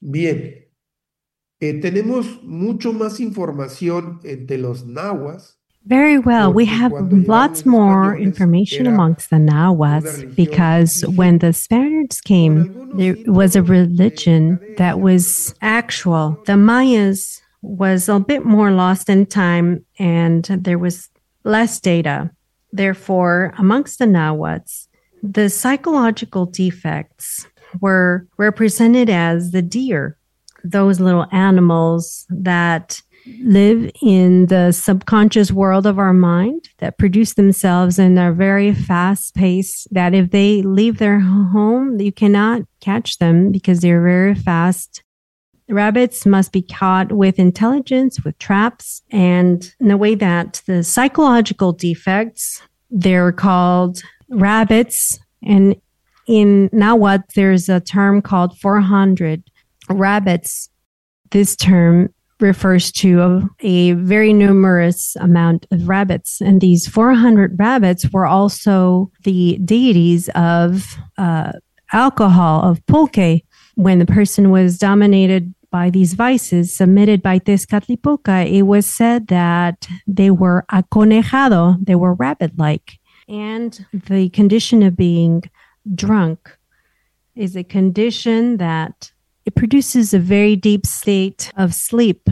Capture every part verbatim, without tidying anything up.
Bien, eh, tenemos mucho más información entre los nahuas, Very well. We porque have cuando llegaron lots los more españoles information era amongst the una Nahuatls religión because when the vigente, Spaniards con came, algunos there was a símbolos de religion that decadencia, con was algunas actual. The modificaciones. Mayas was a bit more lost in time and there was less data. Therefore, amongst the Nahuatls, the psychological defects were represented as the deer, those little animals that live in the subconscious world of our mind that produce themselves in a very fast pace that if they leave their home, you cannot catch them because they're very fast. Rabbits must be caught with intelligence, with traps, and in the way that the psychological defects, they're called rabbits. And in Nahuatl, there's a term called four hundred rabbits. This term refers to a, a very numerous amount of rabbits. And these four hundred rabbits were also the deities of uh, alcohol, of pulque. When the person was dominated by these vices submitted by Tezcatlipoca, it was said that they were aconejado, they were rabbit-like. And the condition of being drunk is a condition that it produces a very deep state of sleep.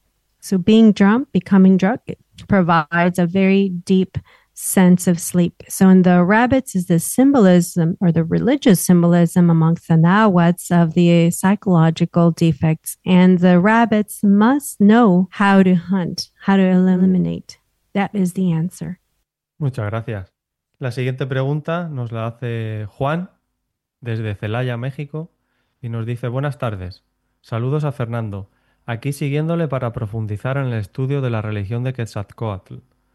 So being drunk, becoming drunk, it provides a very deep sense of sleep. So in the rabbits is the symbolism or the religious symbolism amongst the Nahuatls of the psychological defects. And the rabbits must know how to hunt, how to eliminate. That is the answer. Muchas gracias. La siguiente pregunta nos la hace Juan desde Celaya, México, y nos dice: buenas tardes. Saludos a Fernando. Aquí siguiéndole para profundizar en el estudio de la religión de Quetzalcóatl.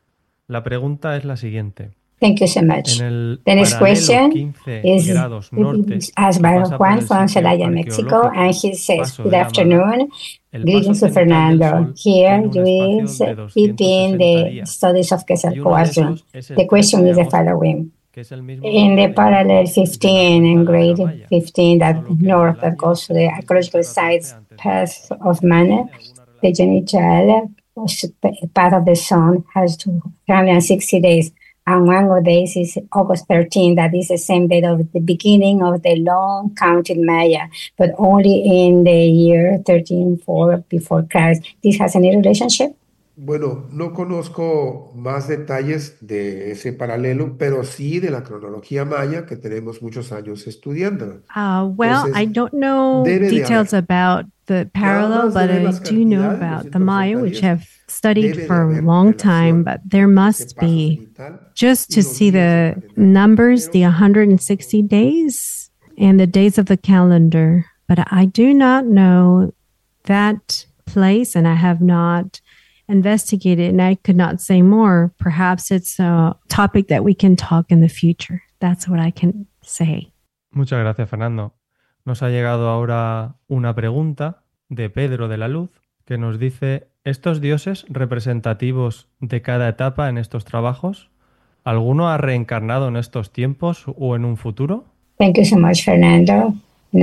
La pregunta es la siguiente. Thank you so much. En el The next question quince is grados norte, asked que by pasa por Juan el from sitio Celaya, Mexico, arqueológico and he says, Paso good de la Mala, afternoon. el Greetings paso to cenital del Fernando. Sol Here tiene un you espacio de is doscientos keeping sesenta the días. studies of Y uno de Quetzalcoatl. esos es el The question trece de is the agosto, following. que es el mismo In the que parallel coincide de la fifteen and cuenta grade ladera maya, fifteen, that solo que en north el that año goes to the archaeological setecientos sites catorce path antes de of Cristo. Mana, ¿Tiene alguna the relación? genital path of the sun has two hundred sixty days. And one of days is August thirteenth, that is the same date of the beginning of the long counted Maya, but only in the year thirteen four before Christ. This has any relationship? Bueno, no conozco más detalles de ese paralelo, pero sí de la cronología maya que tenemos muchos años estudiando. Uh, well, I Entonces, don't know debe de details haber. about the Nada parallel, más de but ver I las do know cantidades, about the doscientos Maya, sesenta which días, have studied debe de for a haber long time, relación but there entre ese must paso be, cenital just y to los see días del the calendario. numbers, Pero the one hundred sixty days and the days of the calendar. But I do not know that place, and I have not investigated, and I could not say more. Perhaps it's a topic that we can talk in the future. That's what I can say. Muchas gracias, Fernando. Nos ha llegado ahora una pregunta de Pedro de la Luz que nos dice: ¿estos dioses representativos de cada etapa en estos trabajos, alguno ha reencarnado en estos tiempos o en un futuro? Thank you so much, Fernando.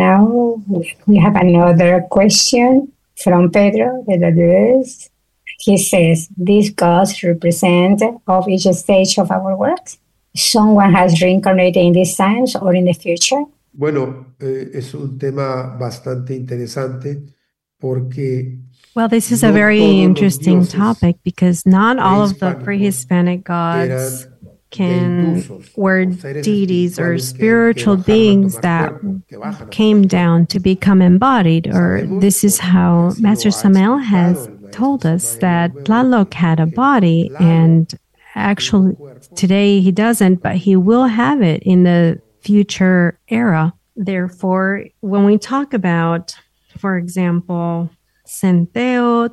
Now we have another question from Pedro de la Luz. He says, these gods represent of each stage of our works. Someone has reincarnated in these times or in the future? bueno, eh, es un tema bastante interesante porque Well, this is a no very todos los interesting dioses topic because not all of the prehispánicos pre-Hispanic gods eran can deitusos were o seres deities or espirituales que, que spiritual bajaron a beings tomar that cuerpo, que bajan a came tomar down cuerpo. to become embodied, or Sabemos, this is porque how así Master lo ha Samael explicado has el maestro told us Samael that Aumeu, Tlaloc had a que body, Tlaloc and tuvo actually un cuerpo today he doesn't, but he will have it in the future era. Therefore, when we talk about, for example, Centeot,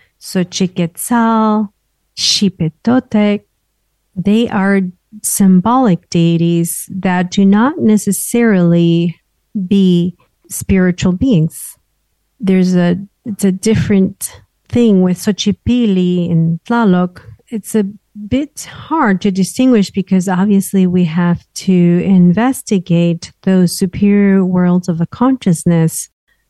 Xochiquetzal, Xipetotec, they are symbolic deities that do not necessarily be spiritual beings. There's a it's a different thing with Xochipilli and Tlaloc. It's a bit hard to distinguish because obviously we have to investigate those superior worlds of the consciousness